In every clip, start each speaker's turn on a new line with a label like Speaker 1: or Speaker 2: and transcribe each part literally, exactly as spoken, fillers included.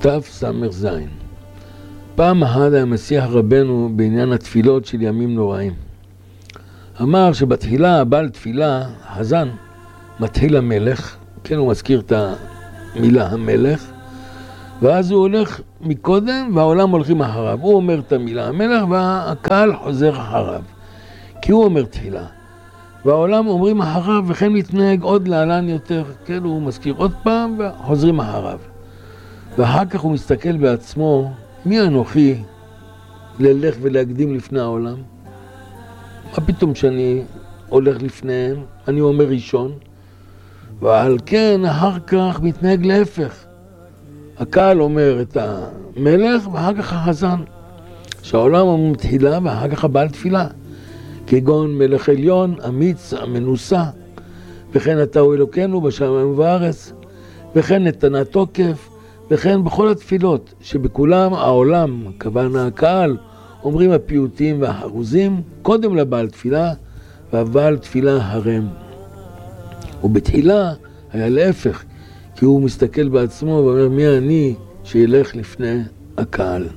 Speaker 1: תס"ז. פעם אחת היה משיח רבנו בעניין התפילות של ימים נוראים. אמר שבתחילה הבעל תפילה, חזן, מתחיל המלך, כן, הוא מזכיר את המילה המלך, ואז הוא הולך מקודם והעולם הולכים אחריו. הוא אומר את המילה המלך והקהל חוזר אחריו, כי הוא אומר תחילה. והעולם אומרים אחריו, וכן מתנהג עוד להלן יותר, כן, הוא מזכיר עוד פעם וחוזרים אחריו. ואחר כך הוא מסתכל בעצמו, מי אנוכי ללך ולהקדים לפני העולם? מה פתאום שאני הולך לפניהם? אני אומר ראשון. ועל כן אחר כך מתנהג להפך. הקהל אומר את המלך ואחר כך החזן. שהעולם אומר תחילה ואחר כך הבעל תפילה. כגון מלך עליון, אמיץ, המנוסה. וכן אתה הוא אלוקינו בשמיים ובארץ. וכן נתנה תוקף. וכן בכל התפילות שבכולם העולם, הכוונה הקהל, אומרים הפיוטים והחרוזים קודם לבעל תפילה, והבעל תפילה הרם. ובתחילה היה להפך, כי הוא מסתכל בעצמו ואומר מי אני שילך לפני הקהל.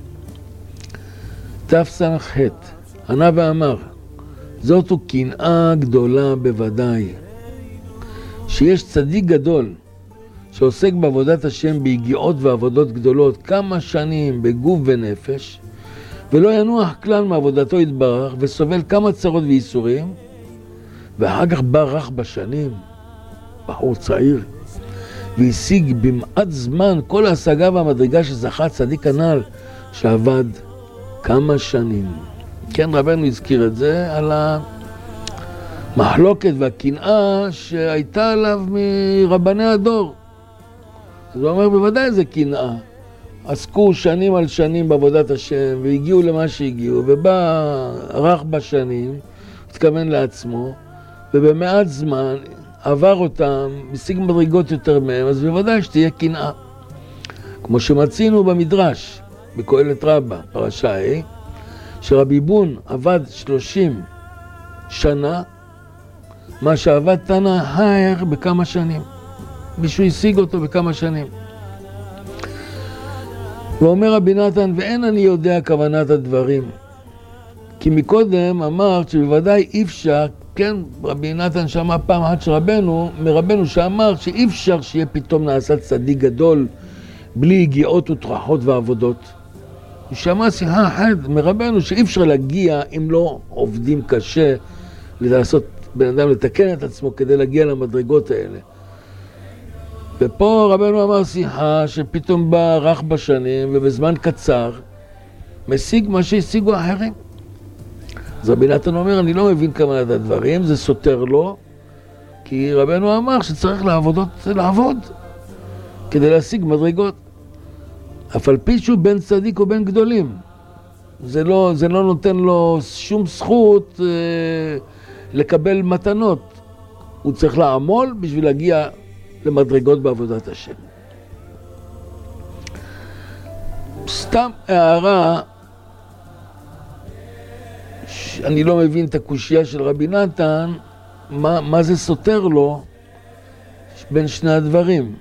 Speaker 1: תס"ח. ענה ואמר, זאת הוא קנאה גדולה בוודאי, שיש צדיק גדול שעוסק בעבודת השם ביגיעות ועבודות גדולות כמה שנים בגוף ונפש, ולא ינוח כלל מעבודתו יתברך, וסובל כמה צרות וייסורים, ואחר כך בא רך בשנים, בחור צעיר, והשיג במעט זמן כל ההשגה והמדרגה שזכה צדיק הנ"ל, שעבד כמה שנים. כן, רבנו הזכיר את זה על המחלוקת והקנאה שהייתה עליו מרבני הדור. אז הוא אומר, בוודאי זה קנאה. עסקו שנים על שנים בעבודת השם, והגיעו למה שהגיעו, ובא רך בשנים, התכוון לעצמו, ובמעט זמן עבר אותם, משיג מדרגות יותר מהם, אז בוודאי שתהיה קנאה. כמו שמצינו במדרש, בקהלת רבה, פרשה ה', שרבי בון עבד שלושים שנה, מה שעבד תנא הער בכמה שנים. מישהו השיג אותו בכמה שנים. ואומר רבי נתן, ואין אני יודע כוונת הדברים. כי מקודם אמרת שבוודאי אי אפשר, כן, רבי נתן שמע פעם אחת שרבנו, מרבנו שאמר שאי אפשר שיהיה פתאום נעשה צדיק גדול, בלי הגיעות וטרחות ועבודות. הוא שמע שיחה אחת מרבנו שאי אפשר להגיע אם לא עובדים קשה, לעשות בן אדם לתקן את עצמו כדי להגיע למדרגות האלה. ופה רבנו אמר שיחה שפתאום בא רך בשנים ובזמן קצר משיג מה שהשיגו אחרים. אז רבי נתן אומר, אני לא מבין כוונת הדברים, זה סותר לו, כי רבנו אמר שצריך לעבודות, לעבוד כדי להשיג מדרגות. אף על פי שהוא בן צדיק או בן גדולים, זה לא, זה לא נותן לו שום זכות אה, לקבל מתנות. הוא צריך לעמול בשביל להגיע למדרגות בעבודת השם. סתם הערה, אני לא מבין את הקושיה של רבי נתן, מה, מה זה סותר לו בין שני הדברים.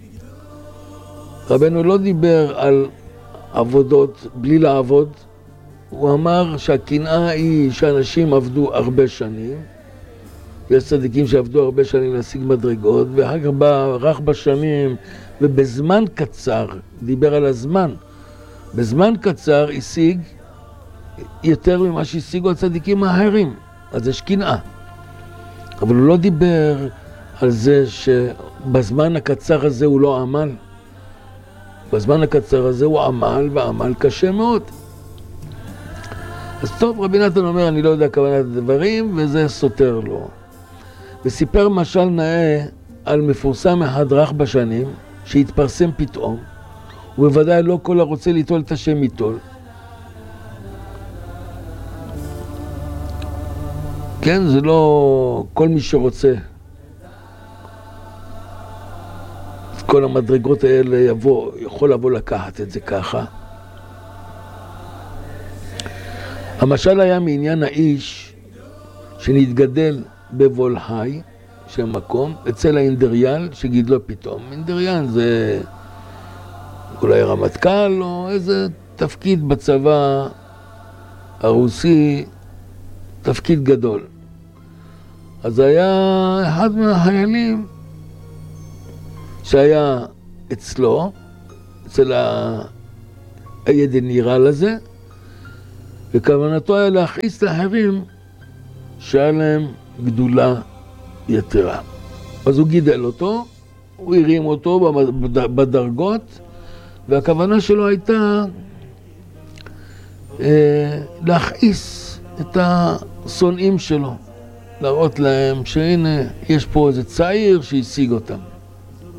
Speaker 1: רבנו לא דיבר על עבודות בלי לעבוד, הוא אמר שהקנאה היא שאנשים עבדו הרבה שנים, יש צדיקים שעבדו הרבה שנים להשיג מדרגות, ואחר כך בא רך בשנים, ובזמן קצר, דיבר על הזמן, בזמן קצר השיג יותר ממה שהשיגו הצדיקים האחרים, אז יש קנאה. אבל הוא לא דיבר על זה שבזמן הקצר הזה הוא לא עמל. בזמן הקצר הזה הוא עמל, ועמל קשה מאוד. אז טוב, רבי נתן אומר, אני לא יודע כוונת הדברים, וזה סותר לו. וסיפר משל נאה על מפורסם אחד רך בשנים, שהתפרסם פתאום, ובוודאי לא כל הרוצה ליטול את השם ייטול. כן, זה לא כל מי שרוצה. כל המדרגות האלה יבוא, יכול לבוא לקחת את זה ככה. המשל היה מעניין האיש שנתגדל בבולהי, שם מקום, אצל האינדריאל שגידלו פתאום. אינדריאל זה, אולי רמטכ"ל או איזה תפקיד בצבא הרוסי, תפקיד גדול. אז היה אחד מהחיילים שהיה אצלו, אצל הידנירל הזה, וכוונתו היה להכעיס לאחרים שהיה להם גדולה יתרה. אז הוא גידל אותו, הוא הרים אותו בדרגות, והכוונה שלו הייתה אה, להכעיס את השונאים שלו, להראות להם שהנה יש פה איזה צעיר שהשיג אותם.